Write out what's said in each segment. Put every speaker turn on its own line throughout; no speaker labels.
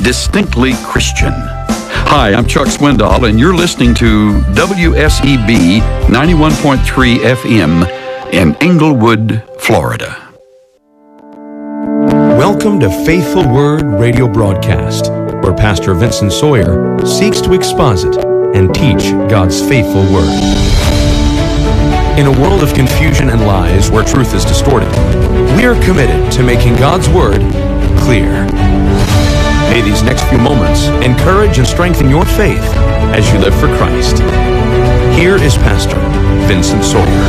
distinctly Christian. Hi, I'm Chuck Swindoll, and you're listening to WSEB 91.3 FM in Englewood, Florida.
Welcome to Faithful Word radio broadcast, where Pastor Vincent Sawyer seeks to exposit and teach God's faithful word. In a world of confusion and lies where truth is distorted, we are committed to making God's word clear. May these next few moments encourage and strengthen your faith as you live for Christ. Here is Pastor Vincent Sawyer.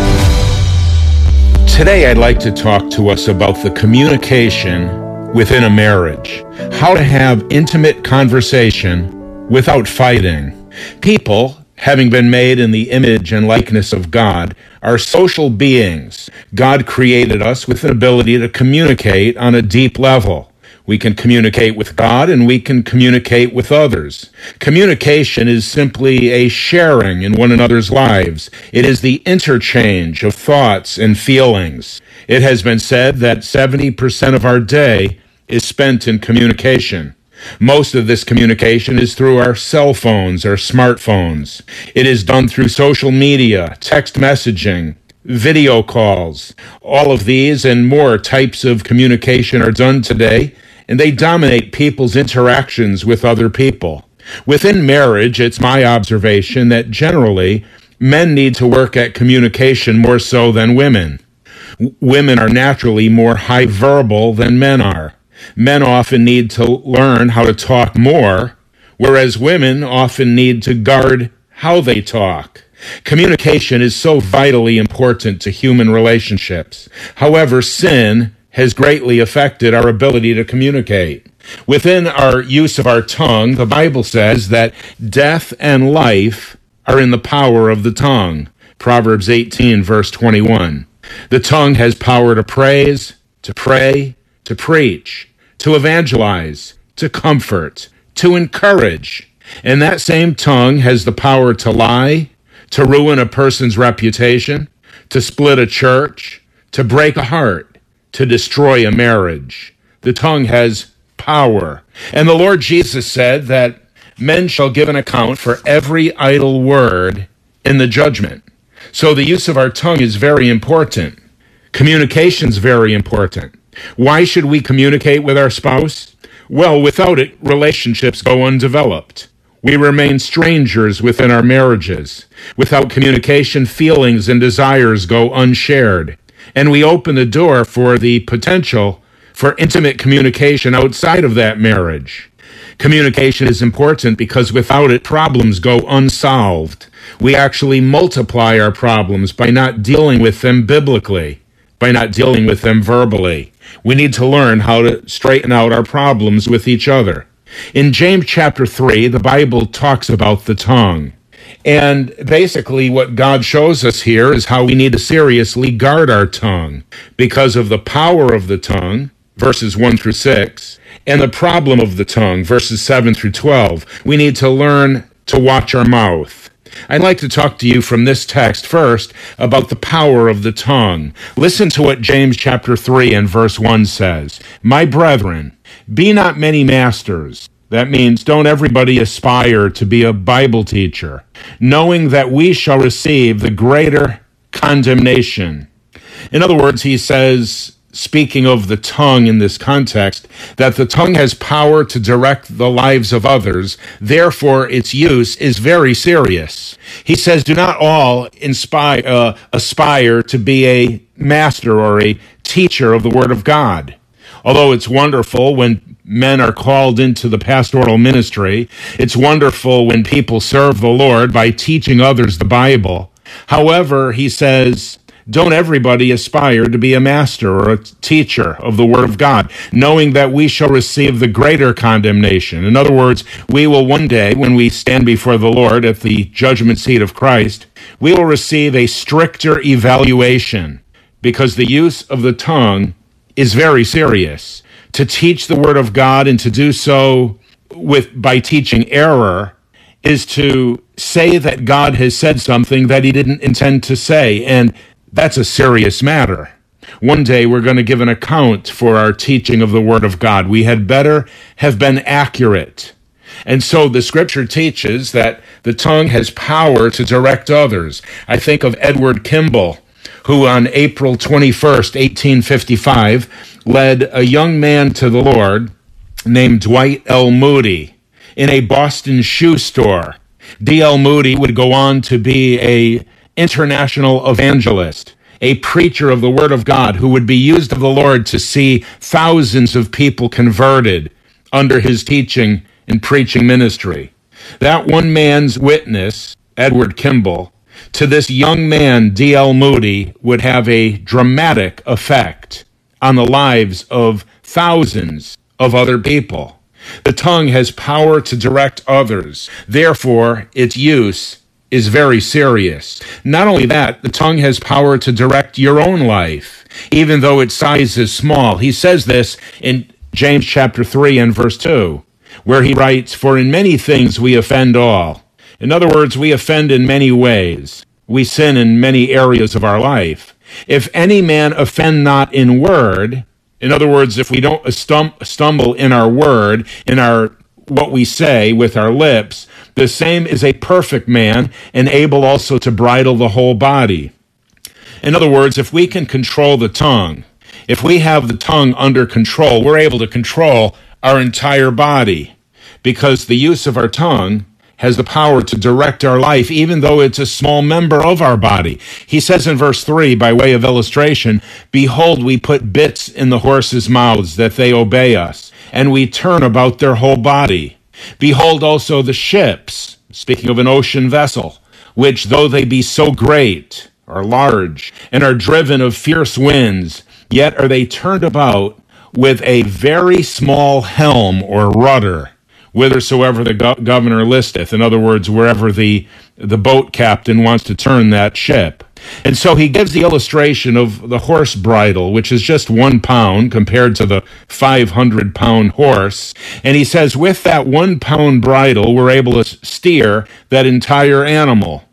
Today I'd like to talk to us about the communication within a marriage. How to have intimate conversation without fighting. People, having been made in the image and likeness of God, are social beings. God created us with an ability to communicate on a deep level. We can communicate with God and we can communicate with others. Communication is simply a sharing in one another's lives. It is the interchange of thoughts and feelings. It has been said that 70% of our day is spent in communication. Most of this communication is through our cell phones or smartphones. It is done through social media, text messaging, video calls. All of these and more types of communication are done today, and they dominate people's interactions with other people. Within marriage, it's my observation that generally men need to work at communication more so than women. Women are naturally more high verbal than men are. Men often need to learn how to talk more, whereas women often need to guard how they talk. Communication is so vitally important to human relationships. However, sin has greatly affected our ability to communicate. Within our use of our tongue, the Bible says that death and life are in the power of the tongue. Proverbs 18, verse 21. The tongue has power to praise, to pray, to preach, to evangelize, to comfort, to encourage. And that same tongue has the power to lie, to ruin a person's reputation, to split a church, to break a heart, to destroy a marriage. The tongue has power. And the Lord Jesus said that men shall give an account for every idle word in the judgment. So the use of our tongue is very important. Communication is very important. Why should we communicate with our spouse? Well, without it, relationships go undeveloped. We remain strangers within our marriages. Without communication, feelings and desires go unshared. And we open the door for the potential for intimate communication outside of that marriage. Communication is important because without it, problems go unsolved. We actually multiply our problems by not dealing with them biblically, by not dealing with them verbally. We need to learn how to straighten out our problems with each other. In James chapter 3, the Bible talks about the tongue. And basically what God shows us here is how we need to seriously guard our tongue because of the power of the tongue, verses 1 through 6, and the problem of the tongue, verses 7 through 12. We need to learn to watch our mouth. I'd like to talk to you from this text first about the power of the tongue. Listen to what James chapter 3 and verse 1 says. My brethren, be not many masters. That means don't everybody aspire to be a Bible teacher, knowing that we shall receive the greater condemnation. In other words, he says, speaking of the tongue in this context, that the tongue has power to direct the lives of others. Therefore, its use is very serious. He says, do not all aspire to be a master or a teacher of the Word of God. Although it's wonderful when men are called into the pastoral ministry, it's wonderful when people serve the Lord by teaching others the Bible. However, he says, don't everybody aspire to be a master or a teacher of the Word of God, knowing that we shall receive the greater condemnation. In other words, we will one day, when we stand before the Lord at the judgment seat of Christ, we will receive a stricter evaluation because the use of the tongue is very serious. To teach the Word of God and to do so by teaching error is to say that God has said something that he didn't intend to say, and that's a serious matter. One day we're going to give an account for our teaching of the Word of God. We had better have been accurate. And so the Scripture teaches that the tongue has power to direct others. I think of Edward Kimball, who on April 21st, 1855, led a young man to the Lord named Dwight L. Moody in a Boston shoe store. D.L. Moody would go on to be an international evangelist, a preacher of the Word of God who would be used of the Lord to see thousands of people converted under his teaching and preaching ministry. That one man's witness, Edward Kimball, to this young man, D.L. Moody, would have a dramatic effect on the lives of thousands of other people. The tongue has power to direct others. Therefore, its use is very serious. Not only that, the tongue has power to direct your own life, even though its size is small. He says this in James chapter 3 and verse 2, where he writes, "For in many things we offend all." In other words, we offend in many ways. We sin in many areas of our life. "If any man offend not in word," in other words, if we don't stumble in our word, in our what we say with our lips, the same is a perfect man and able also to bridle the whole body. In other words, if we can control the tongue, if we have the tongue under control, we're able to control our entire body, because the use of our tongue has the power to direct our life, even though it's a small member of our body. He says in verse 3, by way of illustration, "Behold, we put bits in the horses' mouths that they obey us, and we turn about their whole body. Behold also the ships," speaking of an ocean vessel, "which though they be so great, are large, and are driven of fierce winds, yet are they turned about with a very small helm or rudder, whithersoever the governor listeth." In other words, wherever the boat captain wants to turn that ship. And so he gives the illustration of the horse bridle, which is just 1 pound compared to the 500-pound horse. And he says, with that 1 pound bridle, we're able to steer that entire animal.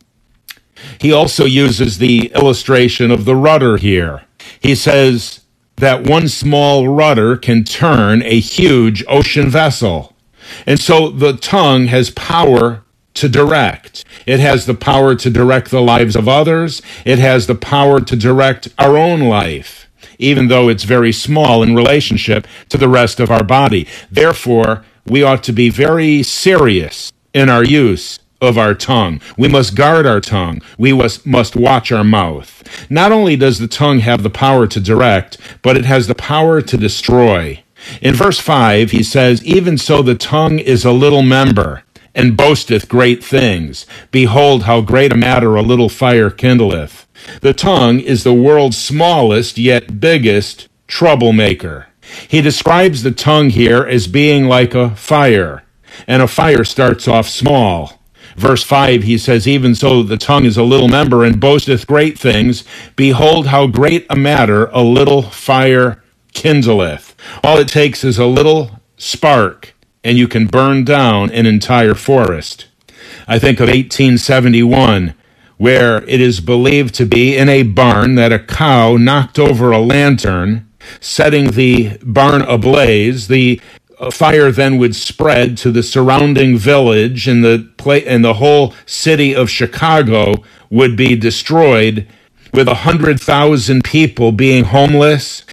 He also uses the illustration of the rudder here. He says that one small rudder can turn a huge ocean vessel. And so the tongue has power to direct. It has the power to direct the lives of others. It has the power to direct our own life, even though it's very small in relationship to the rest of our body. Therefore, we ought to be very serious in our use of our tongue. We must guard our tongue. We must watch our mouth. Not only does the tongue have the power to direct, but it has the power to destroy. In verse 5, he says, "Even so the tongue is a little member, and boasteth great things. Behold, how great a matter a little fire kindleth." The tongue is the world's smallest yet biggest troublemaker. He describes the tongue here as being like a fire, and a fire starts off small. Verse 5, he says, "Even so the tongue is a little member, and boasteth great things. Behold, how great a matter a little fire kindleth." All it takes is a little spark, and you can burn down an entire forest. I think of 1871, where it is believed to be in a barn that a cow knocked over a lantern, setting the barn ablaze. The fire then would spread to the surrounding village, and the whole city of Chicago would be destroyed, with 100,000 people being homeless,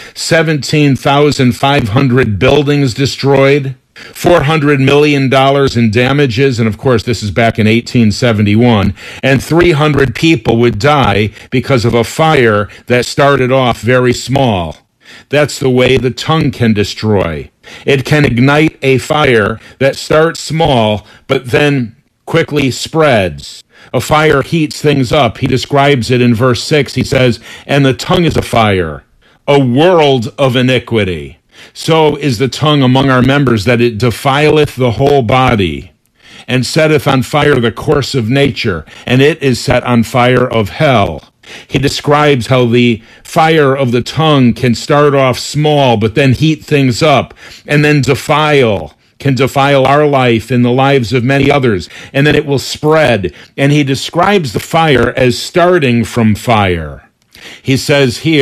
17,500 buildings destroyed, $400 million in damages, and of course this is back in 1871, and 300 people would die because of a fire that started off very small. That's the way the tongue can destroy. It can ignite a fire that starts small, but then quickly spreads. A fire heats things up. He describes it in verse 6. He says, "And the tongue is a fire, a world of iniquity. So is the tongue among our members, that it defileth the whole body, and setteth on fire the course of nature, and it is set on fire of hell." He describes how the fire of the tongue can start off small, but then heat things up, and then can defile our life and the lives of many others, and then it will spread. And he describes the fire as starting from fire. He says here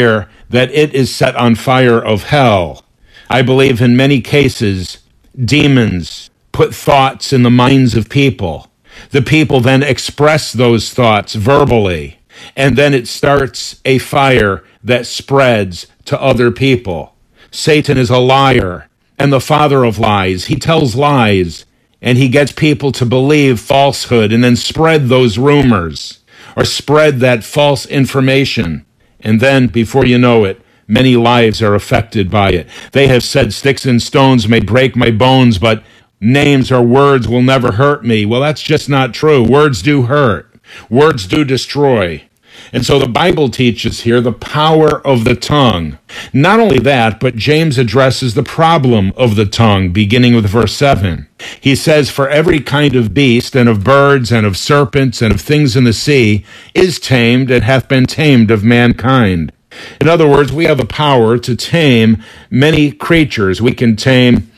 that it is set on fire of hell. I believe in many cases, demons put thoughts in the minds of people. The people then express those thoughts verbally, and then it starts a fire that spreads to other people. Satan is a liar and the father of lies. He tells lies, and he gets people to believe falsehood and then spread those rumors or spread that false information. And then, before you know it, many lives are affected by it. They have said, sticks and stones may break my bones, but names or words will never hurt me. Well, that's just not true. Words do hurt. Words do destroy. And so the Bible teaches here the power of the tongue. Not only that, but James addresses the problem of the tongue, beginning with verse 7. He says, for every kind of beast, and of birds, and of serpents, and of things in the sea, is tamed, and hath been tamed of mankind. In other words, we have the power to tame many creatures. We can tame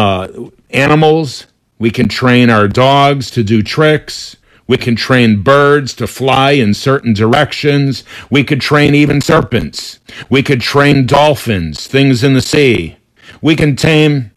animals. We can train our dogs to do tricks. We can train birds to fly in certain directions. We could train even serpents. We could train dolphins, things in the sea. We can tame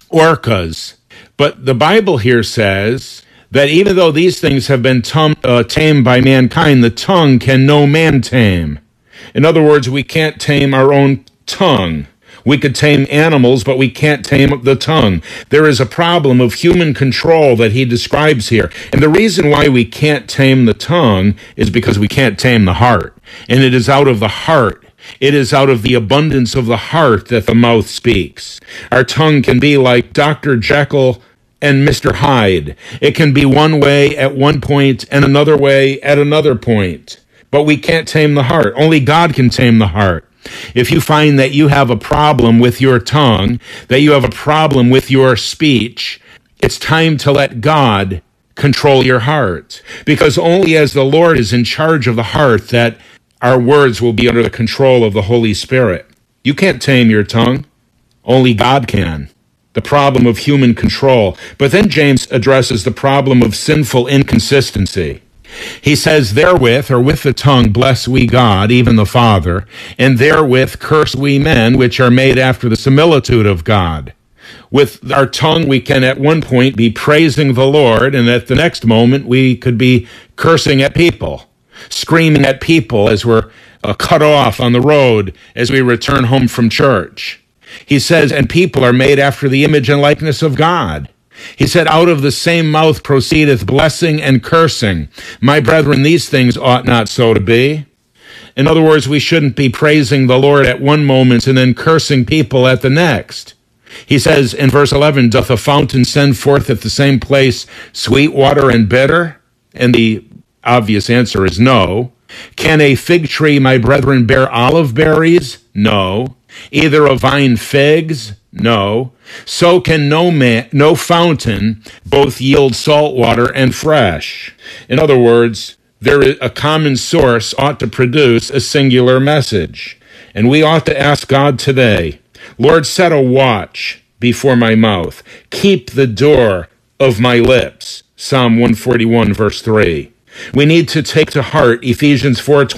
orcas. But the Bible here says that even though these things have been tamed by mankind, the tongue can no man tame. In other words, we can't tame our own tongue. We could tame animals, but we can't tame the tongue. There is a problem of human control that he describes here. And the reason why we can't tame the tongue is because we can't tame the heart. And it is out of the heart. It is out of the abundance of the heart that the mouth speaks. Our tongue can be like Dr. Jekyll and Mr. Hyde. It can be one way at one point and another way at another point. But we can't tame the heart. Only God can tame the heart. If you find that you have a problem with your tongue, that you have a problem with your speech, it's time to let God control your heart. Because only as the Lord is in charge of the heart that our words will be under the control of the Holy Spirit. You can't tame your tongue. Only God can. The problem of human control. But then James addresses the problem of sinful inconsistency. He says, therewith, or with the tongue, bless we God, even the Father, and therewith curse we men, which are made after the similitude of God. With our tongue, we can at one point be praising the Lord, and at the next moment, we could be cursing at people, screaming at people as we're cut off on the road as we return home from church. He says, and people are made after the image and likeness of God. He said, out of the same mouth proceedeth blessing and cursing. My brethren, these things ought not so to be. In other words, we shouldn't be praising the Lord at one moment and then cursing people at the next. He says in verse 11, doth a fountain send forth at the same place sweet water and bitter? And the obvious answer is no. Can a fig tree, my brethren, bear olive berries? No. Either a vine figs? No. So can no fountain both yield salt water and fresh. In other words, there is a common source ought to produce a singular message. And we ought to ask God today, Lord, set a watch before my mouth. Keep the door of my lips. Psalm 141, verse 3. We need to take to heart Ephesians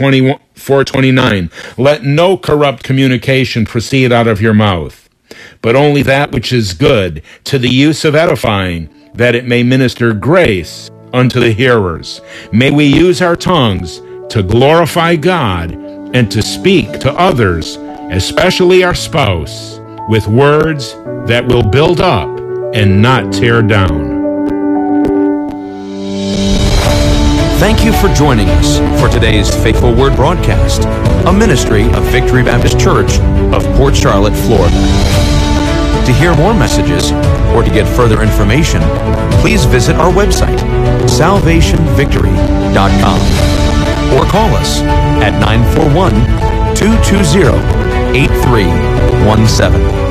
4:29. Let no corrupt communication proceed out of your mouth, but only that which is good, to the use of edifying, that it may minister grace unto the hearers. May we use our tongues to glorify God and to speak to others, especially our spouse, with words that will build up and not tear down.
Thank you for joining us for today's Faithful Word broadcast, a ministry of Victory Baptist Church of Port Charlotte, Florida. To hear more messages or to get further information, please visit our website, salvationvictory.com, or call us at 941-220-8317.